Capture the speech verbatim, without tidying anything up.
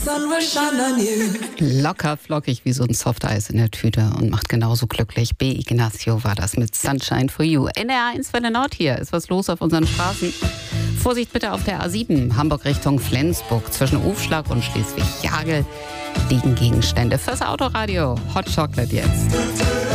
Locker flockig wie so ein Softeis in der Tüte und macht genauso glücklich. B. Ignacio war das mit Sunshine for You. N R eins Welle Nord hier. Ist was los auf unseren Straßen? Vorsicht bitte auf der A sieben, Hamburg Richtung Flensburg. Zwischen Aufschlag und Schleswig-Jagel liegen Gegenstände. Fürs Autoradio Hot Chocolate jetzt.